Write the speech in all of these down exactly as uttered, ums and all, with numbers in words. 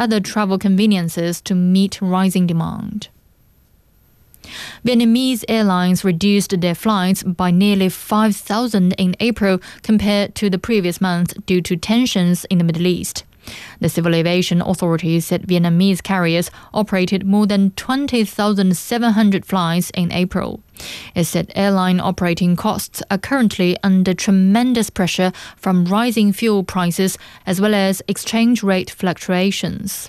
other travel conveniences to meet rising demand. Vietnamese airlines reduced their flights by nearly five thousand in April compared to the previous month due to tensions in the Middle East. The Civil Aviation Authority said Vietnamese carriers operated more than twenty thousand seven hundred flights in April. It said airline operating costs are currently under tremendous pressure from rising fuel prices as well as exchange rate fluctuations.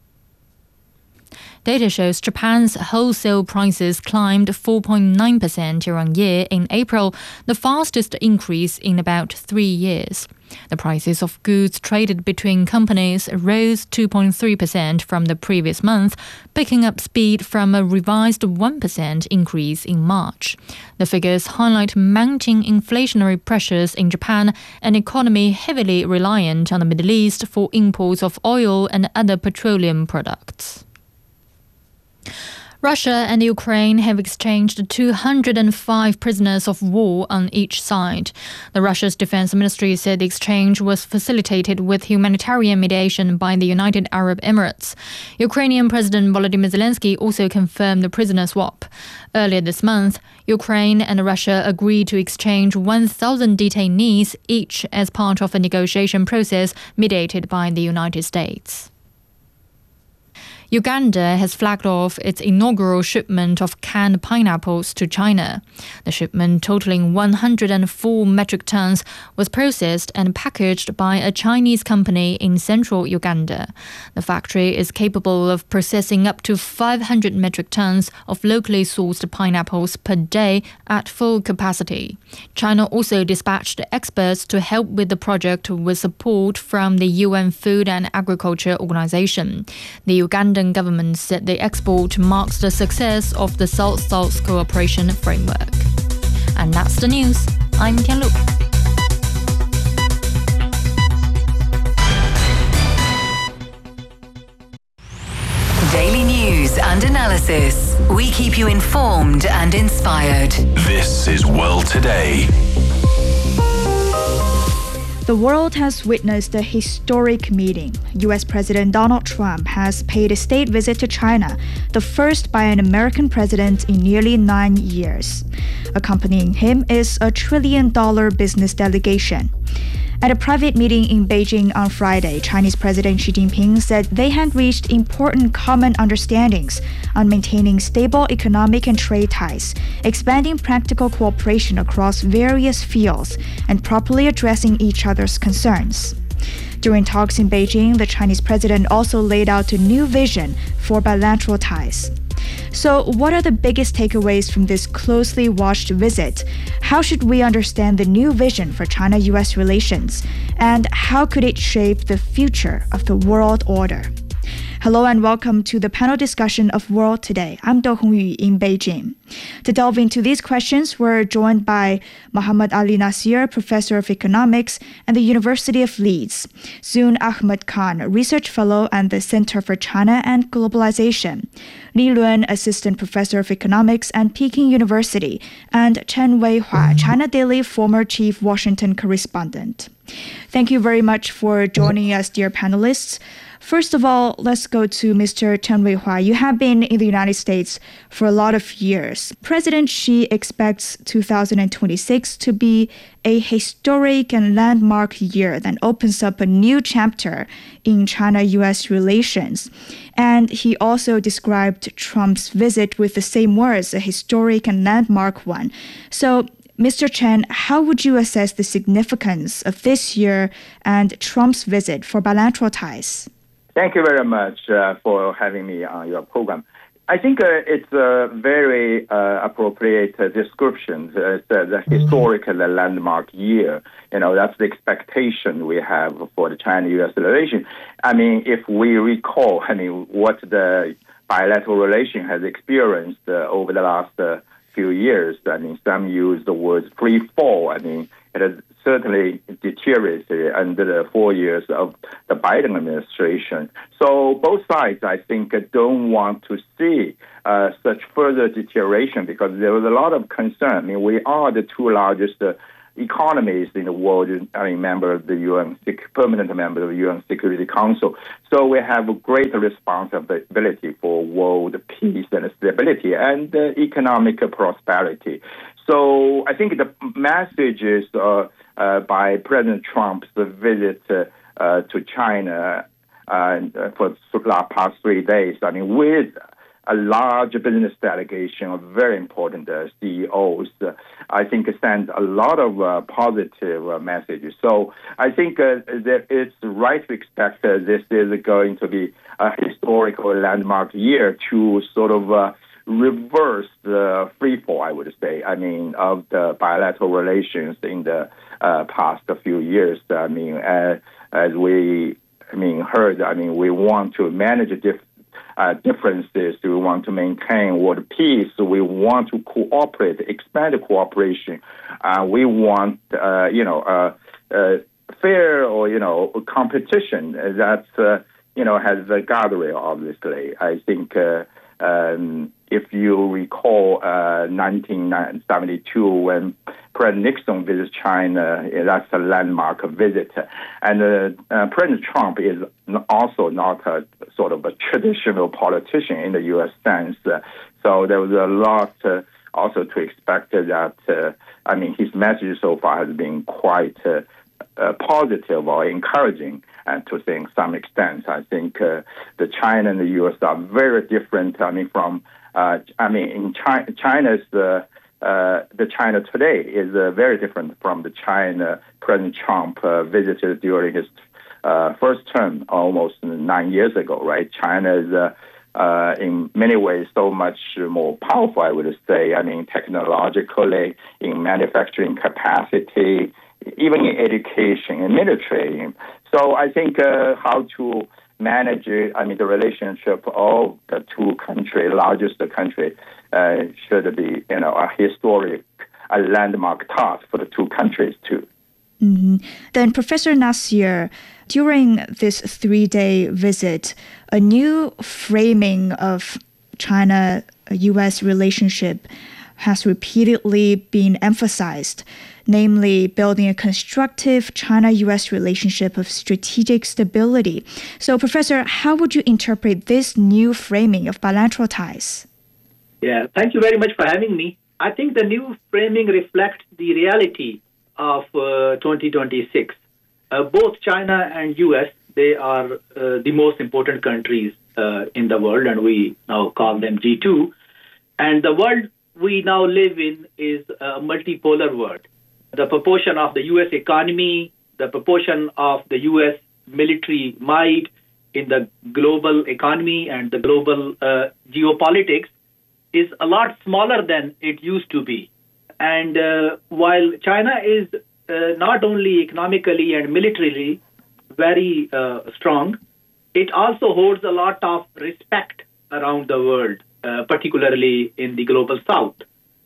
Data shows Japan's wholesale prices climbed four point nine percent year-on-year in April, the fastest increase in about three years. The prices of goods traded between companies rose two point three percent from the previous month, picking up speed from a revised one percent increase in March. The figures highlight mounting inflationary pressures in Japan, an economy heavily reliant on the Middle East for imports of oil and other petroleum products. Russia and Ukraine have exchanged two hundred five prisoners of war on each side. The Russia's defense ministry said the exchange was facilitated with humanitarian mediation by the United Arab Emirates. Ukrainian President Volodymyr Zelensky also confirmed the prisoner swap. Earlier this month, Ukraine and Russia agreed to exchange one thousand detainees each as part of a negotiation process mediated by the United States. Uganda has flagged off its inaugural shipment of canned pineapples to China. The shipment, totaling one hundred four metric tons, was processed and packaged by a Chinese company in central Uganda. The factory is capable of processing up to five hundred metric tons of locally sourced pineapples per day at full capacity. China also dispatched experts to help with the project with support from the U N Food and Agriculture Organization. The Ugandan government said the export marks the success of the South-South Cooperation Framework. And that's the news. I'm Tian Lu. Daily news and analysis. We keep you informed and inspired. This is World Today. The world has witnessed a historic meeting. U S President Donald Trump has paid a state visit to China, the first by an American president in nearly nine years. Accompanying him is a trillion-dollar business delegation. At a private meeting in Beijing on Friday, Chinese President Xi Jinping said they had reached important common understandings on maintaining stable economic and trade ties, expanding practical cooperation across various fields, and properly addressing each other's concerns. During talks in Beijing, the Chinese president also laid out a new vision for bilateral ties. So, what are the biggest takeaways from this closely watched visit? How should we understand the new vision for China-U S relations? And how could it shape the future of the world order? Hello and welcome to the panel discussion of World Today. I'm Do Hongyu in Beijing. To delve into these questions, we're joined by Muhammad Ali Nasir, Professor of Economics at the University of Leeds, Zun Ahmed Khan, Research Fellow at the Center for China and Globalization, Li Luan, Assistant Professor of Economics at Peking University, and Chen Weihua, China Daily former Chief Washington Correspondent. Thank you very much for joining us, dear panelists. First of all, let's go to Mister Chen Weihua. You have been in the United States for a lot of years. President Xi expects two thousand twenty-six to be a historic and landmark year that opens up a new chapter in China-U S relations. And he also described Trump's visit with the same words, a historic and landmark one. So, Mister Chen, how would you assess the significance of this year and Trump's visit for bilateral ties? Thank you very much uh, for having me on your program. I think uh, it's a very uh, appropriate uh, description. Uh, it's uh, the historic and the landmark year. You know, that's the expectation we have for the China-U S relation. I mean, if we recall, I mean, what the bilateral relation has experienced uh, over the last uh, few years, I mean, some use the word free fall. I mean, it has certainly deteriorated under the four years of the Biden administration. So both sides, I think, don't want to see uh, such further deterioration because there was a lot of concern. I mean, we are the two largest uh, economies in the world, I mean, member of the U N, permanent member of the U N Security Council. So we have a great responsibility for world peace and stability and uh, economic prosperity. So I think the message is uh, uh, by President Trump's visit uh, uh, to China uh, for the past three days, I mean, with a large business delegation of very important uh, C E Os, uh, I think sends a lot of uh, positive uh, messages. So I think uh, that it's right to expect uh, this is going to be a historical landmark year to sort of uh, reverse the free fall, I would say, I mean, of the bilateral relations in the uh, past few years. I mean, uh, as we, I mean, heard, I mean, we want to manage diff- uh, differences. We want to maintain world peace. We want to cooperate, expand cooperation. Uh, we want, uh, you know, uh, uh, fair or, you know, competition that, uh, you know, has a guardrail, obviously. I think uh, um, if you recall uh, nineteen seventy-two, when President Nixon visited China, that's a landmark visit. And uh, uh, President Trump is also not a sort of a traditional politician in the U S sense. Uh, so there was a lot uh, also to expect that, uh, I mean, his message so far has been quite uh, uh, positive or encouraging. And to think some extent, I think uh, the China and the U S are very different. I mean, from uh, I mean, in China, China's uh, uh, the China today is uh, very different from the China President Trump uh, visited during his uh, first term almost nine years ago. Right? China is uh, uh, in many ways so much more powerful, I would say. I mean, technologically, in manufacturing capacity, even in education and military. So I think uh, how to manage, I mean, the relationship of the two countries, largest country, uh, should be, you know, a historic, a landmark task for the two countries too. Mm-hmm. Then, Professor Nasir, during this three-day visit, a new framing of China-U S relationship has repeatedly been emphasized, namely building a constructive China-U S relationship of strategic stability. So, Professor, how would you interpret this new framing of bilateral ties? Yeah, thank you very much for having me. I think the new framing reflects the reality of uh, twenty twenty-six. Uh, both China and U S, they are uh, the most important countries uh, in the world, and we now call them G two. And the world we now live in is a multipolar world. The proportion of the U S economy, the proportion of the U S military might in the global economy and the global uh, geopolitics is a lot smaller than it used to be. And uh, while China is uh, not only economically and militarily very uh, strong, it also holds a lot of respect around the world, uh, particularly in the global south.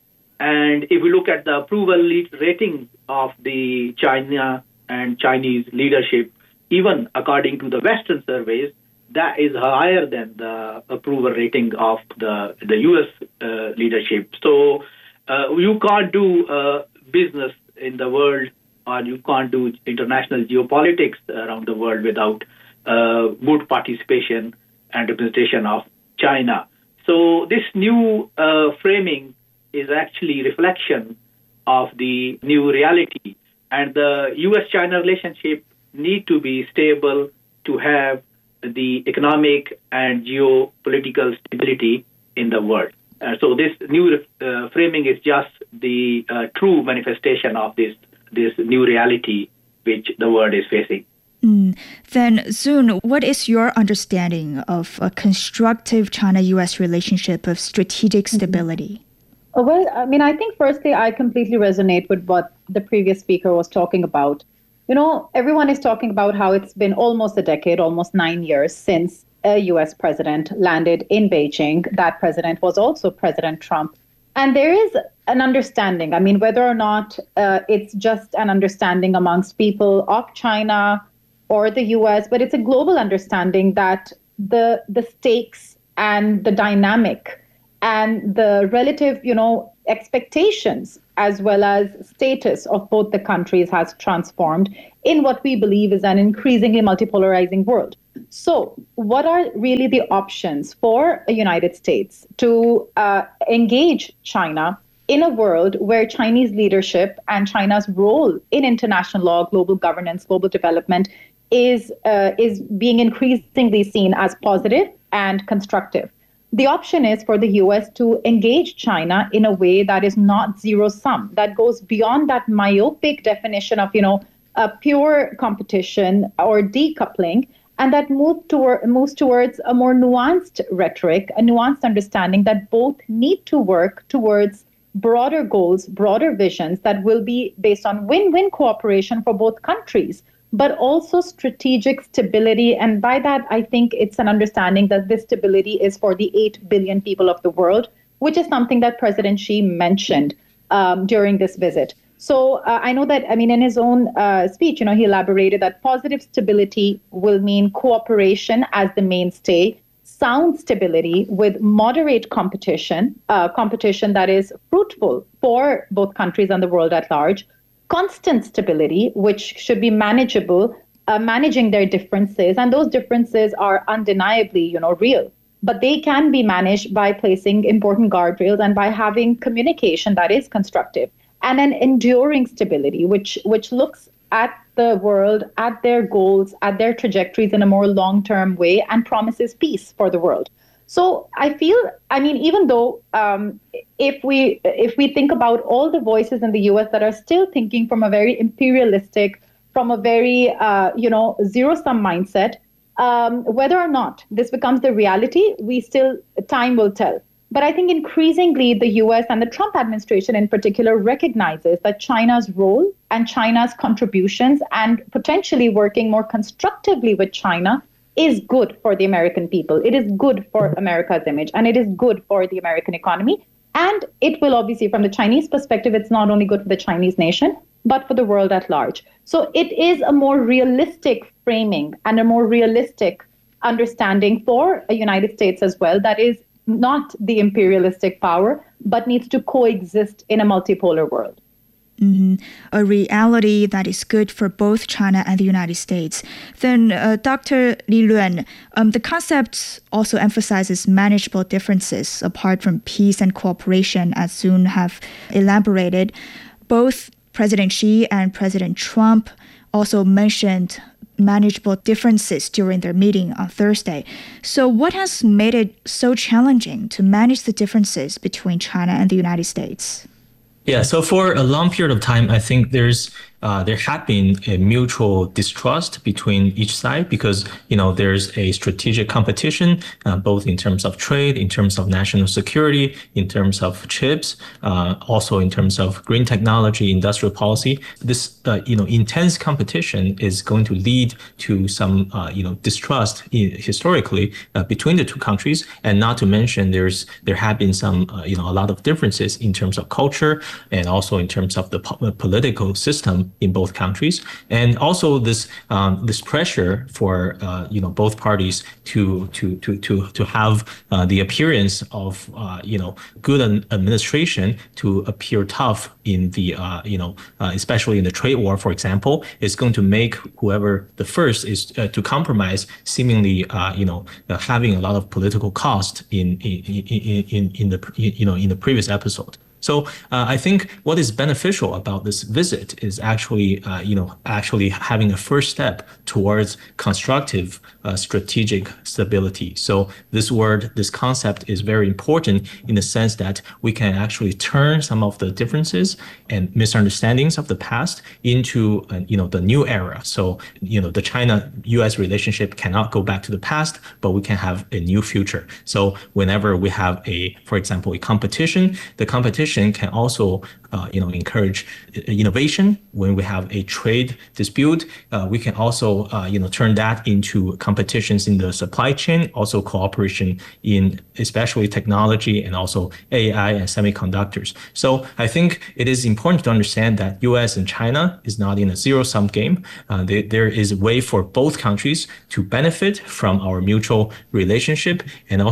And if we look at the approval rating of the China and Chinese leadership, even according to the Western surveys, that is higher than the approval rating of the, the U S uh, leadership. So uh, you can't do uh, business in the world, or you can't do international geopolitics around the world without uh, good participation and representation of China. So this new uh, framing is actually reflection of the new reality. And the U S China relationship need to be stable to have the economic and geopolitical stability in the world. Uh, so this new uh, framing is just the uh, true manifestation of this this new reality which the world is facing. Mm. Then, Zun, what is your understanding of a constructive China-U S relationship of strategic stability? Mm-hmm. Well, I mean, I think firstly, I completely resonate with what the previous speaker was talking about. You know, everyone is talking about how it's been almost a decade, almost nine years since a U S president landed in Beijing. That president was also President Trump. And there is an understanding, I mean, whether or not uh, it's just an understanding amongst people of China or the U S, but it's a global understanding that the the stakes and the dynamic and the relative, you know, expectations as well as status of both the countries has transformed in what we believe is an increasingly multipolarizing world. So, what are really the options for the United States to uh, engage China in a world where Chinese leadership and China's role in international law, global governance, global development is uh, is being increasingly seen as positive and constructive? The option is for the U S to engage China in a way that is not zero sum, that goes beyond that myopic definition of, you know, a pure competition or decoupling, and that move toward, moves towards a more nuanced rhetoric, a nuanced understanding that both need to work towards broader goals, broader visions that will be based on win-win cooperation for both countries, but also strategic stability. And by that, I think it's an understanding that this stability is for the eight billion people of the world, which is something that President Xi mentioned um, during this visit. So uh, I know that, I mean, in his own uh, speech, you know, he elaborated that positive stability will mean cooperation as the mainstay, sound stability with moderate competition, uh, competition that is fruitful for both countries and the world at large, constant stability, which should be manageable, uh, managing their differences. And those differences are undeniably, you know, real. But they can be managed by placing important guardrails and by having communication that is constructive. And an enduring stability, which which looks at the world, at their goals, at their trajectories in a more long-term way and promises peace for the world. So I feel, I mean, even though um, if we if we think about all the voices in the U S that are still thinking from a very imperialistic, from a very, uh, you know, zero-sum mindset, um, whether or not this becomes the reality, we still, time will tell. But I think increasingly the U S and the Trump administration in particular recognizes that China's role and China's contributions and potentially working more constructively with China is good for the American people. It is good for America's image, and it is good for the American economy. And it will obviously, from the Chinese perspective, it's not only good for the Chinese nation, but for the world at large. So it is a more realistic framing and a more realistic understanding for the United States as well, that is not the imperialistic power, but needs to coexist in a multipolar world. Mm-hmm. A reality that is good for both China and the United States. Then, uh, Doctor Li Luan, um, the concept also emphasizes manageable differences apart from peace and cooperation, as Sun have elaborated. Both President Xi and President Trump also mentioned manageable differences during their meeting on Thursday. So what has made it so challenging to manage the differences between China and the United States? Yeah, so for a long period of time, I think there's uh, there had been a mutual distrust between each side because, you know, there's a strategic competition, uh, both in terms of trade, in terms of national security, in terms of chips, uh, also in terms of green technology, industrial policy. This, uh, you know, intense competition is going to lead to some, uh, you know, distrust in, historically uh, between the two countries. And not to mention, there's there have been some, uh, you know, a lot of differences in terms of culture and also in terms of the po- political system in both countries, and also this um, this pressure for uh, you know both parties to to to to to have uh, the appearance of uh, you know good an administration to appear tough in the uh, you know uh, especially in the trade war, for example, is going to make whoever the first is uh, to compromise seemingly uh, you know uh, having a lot of political cost in in in in, in the you know in the previous episode. So uh, I think what is beneficial about this visit is actually, uh, you know, actually having a first step towards constructive uh, strategic stability. So this word, this concept is very important in the sense that we can actually turn some of the differences and misunderstandings of the past into, uh, you know, the new era. So, you know, the China-U S relationship cannot go back to the past, but we can have a new future. So whenever we have a, for example, a competition, the competition can also, uh, you know, encourage innovation. When we have a trade dispute, uh, we can also, uh, you know, turn that into competitions in the supply chain, also cooperation in especially technology and also A I and semiconductors. So I think it is important to understand that U S and China is not in a zero-sum game. Uh, they, there is a way for both countries to benefit from our mutual relationship and also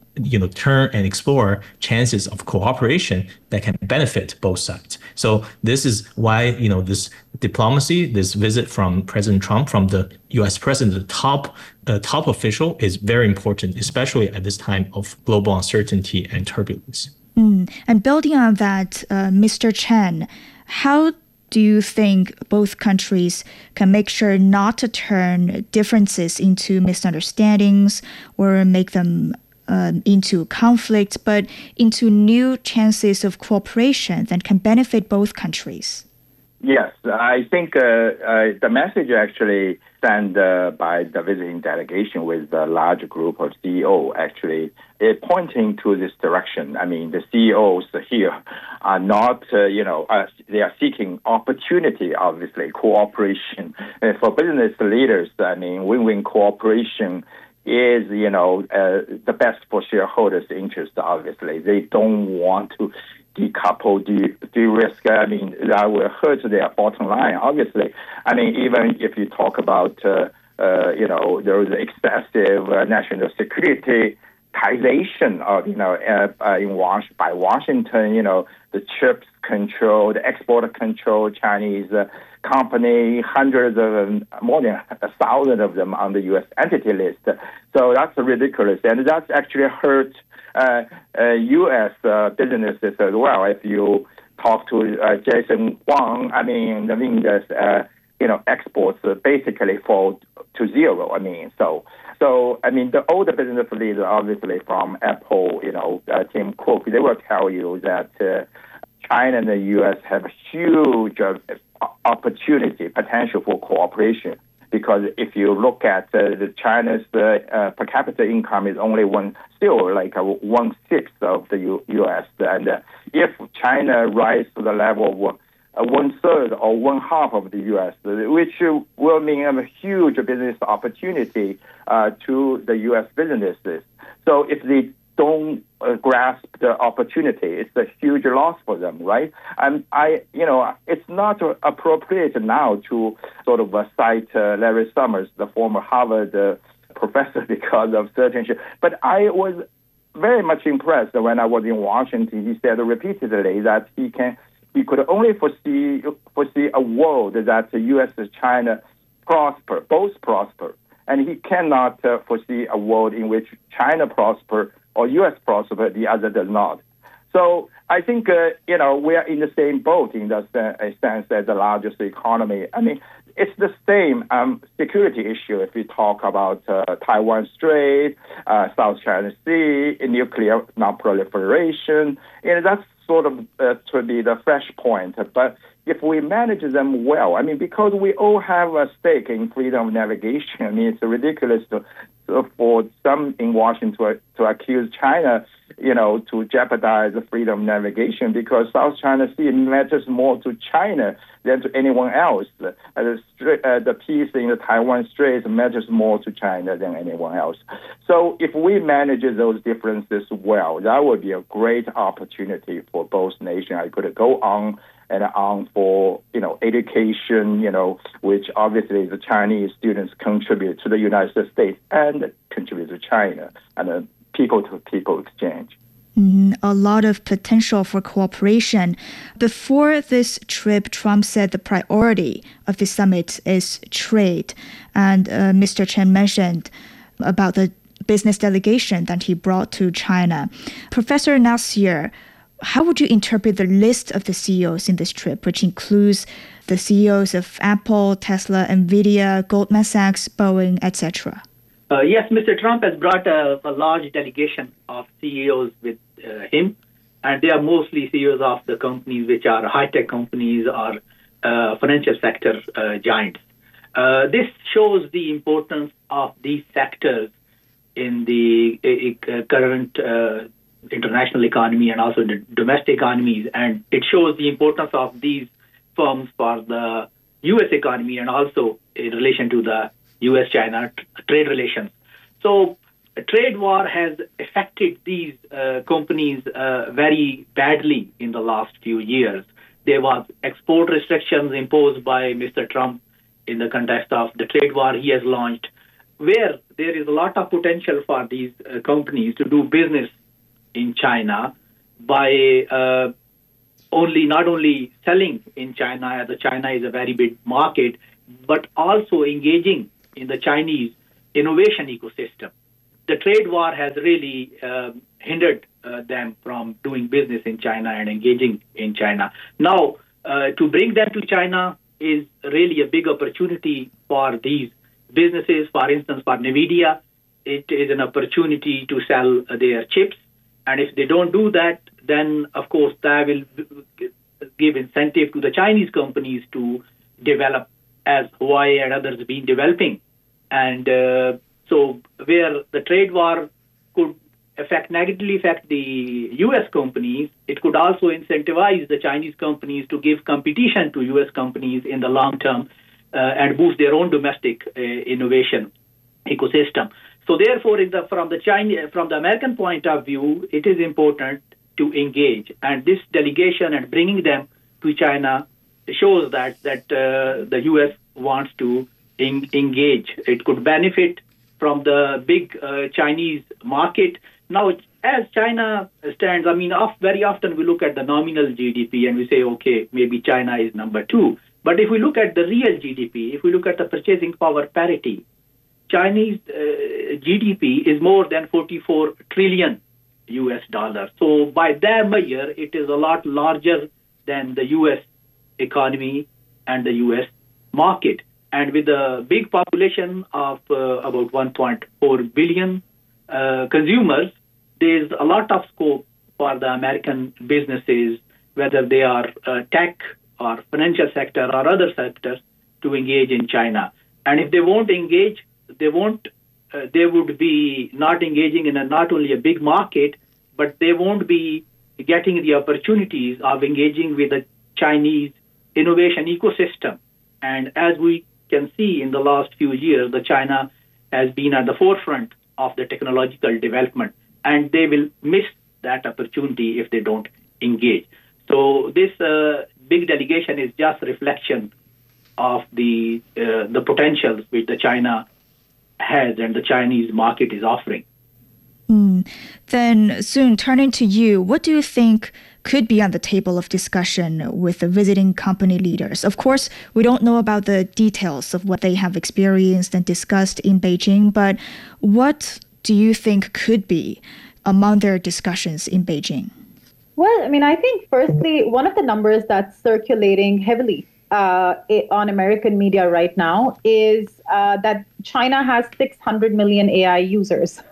you know, turn and explore chances of cooperation that can benefit both sides. So this is why, you know, this diplomacy, this visit from President Trump, from the U S president, the top uh, top official, is very important, especially at this time of global uncertainty and turbulence. Mm. And building on that, uh, Mister Chen, how do you think both countries can make sure not to turn differences into misunderstandings or make them um, into conflict, but into new chances of cooperation that can benefit both countries? Yes, I think uh, uh, the message actually sent uh, by the visiting delegation with a large group of C E Os actually is pointing to this direction. I mean, the C E Os here are not, uh, you know, uh, they are seeking opportunity, obviously, cooperation. Uh, for business leaders, I mean, win-win cooperation is, you know, uh, the best for shareholders' interest, obviously. They don't want to decouple, de- de-risk. I mean, that will hurt their bottom line, obviously. I mean, even if you talk about, uh, uh, you know, there is excessive uh, national security taxation of, you know, uh, uh, in Was- by Washington, you know, the chips control, the export control, Chinese uh, company, hundreds of them, more than a thousand of them on the U S entity list. So that's ridiculous. And that's actually hurt uh, uh, U S uh, businesses as well. If you talk to uh, Jason Huang, I mean, I mean, there's, uh, you know, exports uh, basically fall to zero. I mean, so, so I mean, the older business leaders, obviously from Apple, you know, uh, Tim Cook, they will tell you that uh, China and the U S have a huge uh, opportunity, potential for cooperation. Because if you look at uh, the China's uh, uh, per capita income is only one, still like a one sixth of the U- U.S. And uh, if China rises to the level of uh, one third or one half of the U S, which will mean a huge business opportunity uh, to the U S businesses. So if they don't uh, grasp the opportunity, it's a huge loss for them, right? And I, you know, it's not appropriate now to sort of uh, cite uh, Larry Summers, the former Harvard uh, professor, because of certain issues. But I was very much impressed when I was in Washington. He said repeatedly that he can, he could only foresee foresee a world that the U S and China prosper, both prosper, and he cannot uh, foresee a world in which China prosper or U S prosper, the other does not. So I think, uh, you know, we are in the same boat in the sense as the largest economy. I mean, it's the same um, security issue if we talk about uh, Taiwan Strait, uh, South China Sea, nuclear non-proliferation. You know, that's sort of uh, to be the fresh point. But if we manage them well, I mean, because we all have a stake in freedom of navigation, I mean, it's ridiculous to, to, for some in Washington to, to accuse China, you know, to jeopardize the freedom of navigation because South China Sea matters more to China than to anyone else. Uh, the, uh, the peace in the Taiwan Strait matters more to China than anyone else. So if we manage those differences well, that would be a great opportunity for both nations. I could go on and on for, you know, education, you know, which obviously the Chinese students contribute to the United States and contribute to China, and a people-to-people exchange. Mm, a lot of potential for cooperation. Before this trip, Trump said the priority of the summit is trade. And uh, Mister Chen mentioned about the business delegation that he brought to China. Professor Nasir, how would you interpret the list of the C E Os in this trip, which includes the C E Os of Apple, Tesla, NVIDIA, Goldman Sachs, Boeing, et cetera? Uh, yes, Mister Trump has brought a, a large delegation of C E Os with uh, him, and they are mostly C E Os of the companies which are high-tech companies or uh, financial sector uh, giants. Uh, this shows the importance of these sectors in the uh, current uh, international economy and also the domestic economies, and it shows the importance of these firms for the U S economy and also in relation to the U S China t- trade relations. So a trade war has affected these uh, companies uh, very badly in the last few years. There was export restrictions imposed by Mister Trump in the context of the trade war he has launched. where there is a lot of potential for these uh, companies to do business in China by uh, only not only selling in China, as China is a very big market, but also engaging in the Chinese innovation ecosystem. The trade war has really uh, hindered uh, them from doing business in China and engaging in China. Now, uh, to bring them to China is really a big opportunity for these businesses. For instance, for NVIDIA, it is an opportunity to sell their chips. And if they don't do that, then, of course, that will give incentive to the Chinese companies to develop as Huawei and others have been developing. And uh, so where the trade war could affect negatively affect the U S companies, it could also incentivize the Chinese companies to give competition to U S companies in the long term uh, and boost their own domestic uh, innovation ecosystem. So therefore, in the, from the Chinese, from the American point of view, it is important to engage. And this delegation and bringing them to China shows that that uh, the U S wants to en- engage. It could benefit from the big uh, Chinese market. Now, as China stands, I mean, off, very often we look at the nominal G D P and we say, okay, maybe China is number two. But if we look at the real G D P, if we look at the purchasing power parity, Chinese uh, G D P is more than forty-four trillion U S dollars. So by that measure, it is a lot larger than the U S economy and the U S market. And with a big population of uh, about one point four billion uh, consumers, there's a lot of scope for the American businesses, whether they are uh, tech or financial sector or other sectors, to engage in China. And if they won't engage, they won't. Uh, they would be not engaging in a, not only a big market, but they won't be getting the opportunities of engaging with the Chinese innovation ecosystem. And as we can see in the last few years, the China has been at the forefront of the technological development, and they will miss that opportunity if they don't engage. So this uh, big delegation is just a reflection of the uh, the potentials which the China has and the Chinese market is offering. Mm. Then, Soon, turning to you, what do you think could be on the table of discussion with the visiting company leaders? Of course, we don't know about the details of what they have experienced and discussed in Beijing, but what do you think could be among their discussions in Beijing? Well, I mean, I think firstly, one of the numbers that's circulating heavily uh, on American media right now is uh, that China has six hundred million A I users.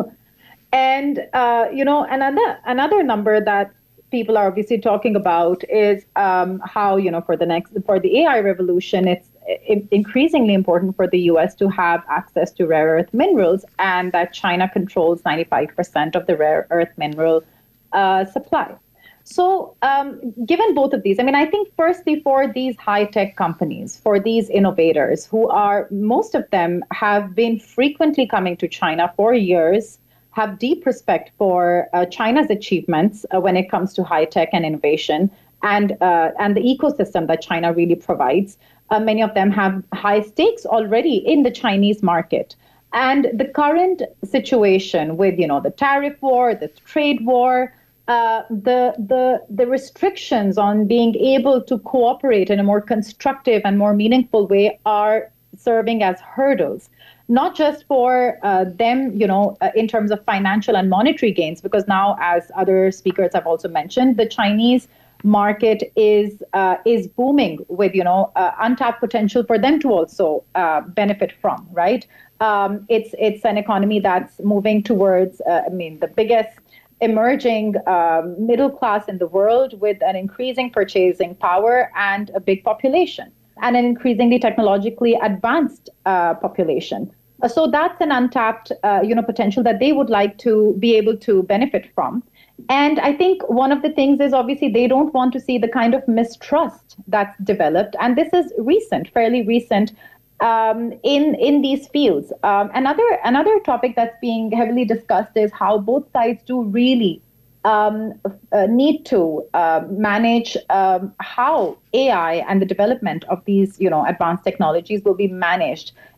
And, uh, you know, another another number that people are obviously talking about is um, how, you know, for the next, for the A I revolution, it's increasingly important for the U S to have access to rare earth minerals, and that China controls ninety-five percent of the rare earth mineral uh, supply. So um, given both of these, I mean, I think firstly for these high-tech companies, for these innovators who are, most of them have been frequently coming to China for years, have deep respect for uh, China's achievements uh, when it comes to high-tech and innovation, and uh, and the ecosystem that China really provides. Uh, many of them have high stakes already in the Chinese market. And the current situation with, you know, the tariff war, the trade war, uh, the the the restrictions on being able to cooperate in a more constructive and more meaningful way are serving as hurdles, not just for uh, them, you know, uh, in terms of financial and monetary gains, because now, as other speakers have also mentioned, the Chinese market is uh, is booming with, you know, uh, untapped potential for them to also uh, benefit from, right? Um, it's it's an economy that's moving towards, uh, I mean, the biggest emerging um, middle class in the world, with an increasing purchasing power and a big population, and an increasingly technologically advanced uh, population. Uh, so that's an untapped, uh, you know, potential that they would like to be able to benefit from. And I think one of the things is obviously they don't want to see the kind of mistrust that's developed. And this is recent, fairly recent um, in, in these fields. Um, another, another topic that's being heavily discussed is how both sides do really um, uh, need to uh, manage um, how A I and the development of these, you know, advanced technologies will be managed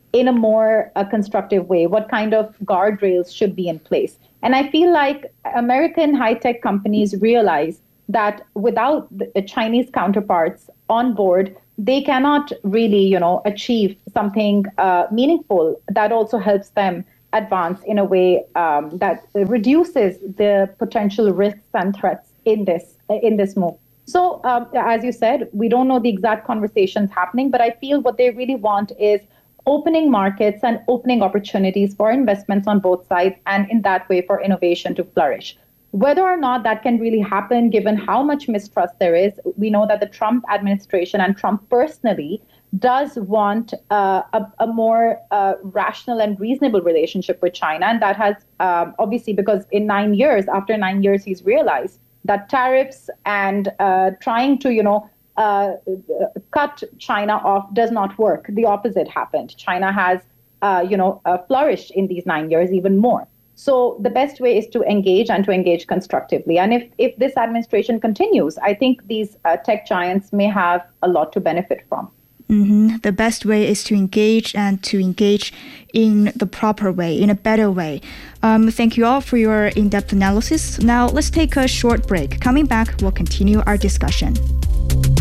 in a more uh, constructive way? What kind of guardrails should be in place? And I feel like American high-tech companies realize that without the Chinese counterparts on board, they cannot really, you know, achieve something uh, meaningful that also helps them advance in a way um, that reduces the potential risks and threats in this in this move. So, um, as you said, we don't know the exact conversations happening, but I feel what they really want is opening markets and opening opportunities for investments on both sides, and in that way for innovation to flourish. Whether or not that can really happen, given how much mistrust there is, we know that the Trump administration and Trump personally does want uh, a, a more uh, rational and reasonable relationship with China. And that has um, obviously, because in nine years, after nine years, he's realized that tariffs and uh, trying to, you know, uh, cut China off does not work. The opposite happened. China has, uh, you know, uh, flourished in these nine years even more. So the best way is to engage and to engage constructively. And if, if this administration continues, I think these uh, tech giants may have a lot to benefit from. Mm-hmm. The best way is to engage and to engage in the proper way, in a better way. Um, thank you all for your in-depth analysis. Now let's take a short break. Coming back, we'll continue our discussion.